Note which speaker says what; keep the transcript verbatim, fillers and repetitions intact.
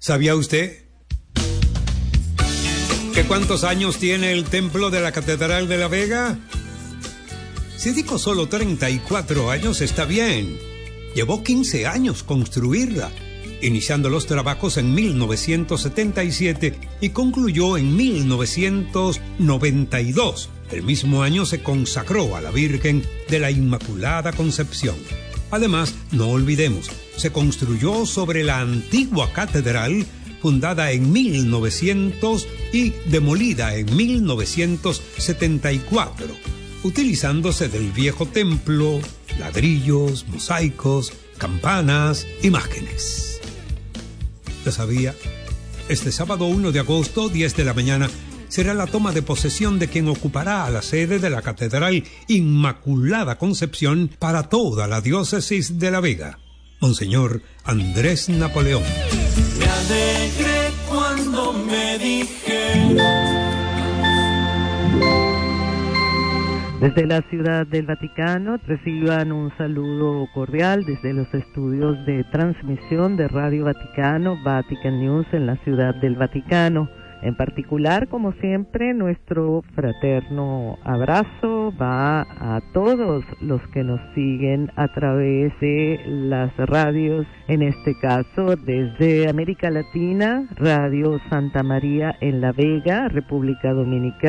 Speaker 1: ¿Sabía usted que cuántos años tiene el templo de la Catedral de La Vega? Si digo solo treinta y cuatro años, está bien. Llevó quince años construirla, iniciando los trabajos en mil novecientos setenta y siete y concluyó en mil novecientos noventa y dos. El mismo año se consagró a la Virgen de la Inmaculada Concepción. Además, no olvidemos, se construyó sobre la antigua catedral, fundada en mil novecientos y demolida en mil novecientos setenta y cuatro, utilizándose del viejo templo, ladrillos, mosaicos, campanas, imágenes. ¿Lo sabía? Este sábado uno de agosto, diez de la mañana, será la toma de posesión de quien ocupará la sede de la Catedral Inmaculada Concepción para toda la diócesis de La Vega, Monseñor Andrés Napoleón.
Speaker 2: Me alegré cuando me dijeron.
Speaker 3: Desde la Ciudad del Vaticano reciban un saludo cordial desde los estudios de transmisión de Radio Vaticano, Vatican News en la Ciudad del Vaticano. En particular, como siempre, nuestro fraterno abrazo va a todos los que nos siguen a través de las radios, en este caso desde América Latina, Radio Santa María en La Vega, República Dominicana.